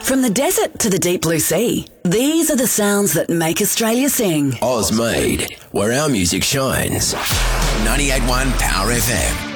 From the desert to the deep blue sea, these are the sounds that make Australia sing. Oz made, where our music shines. 98.1 Power FM.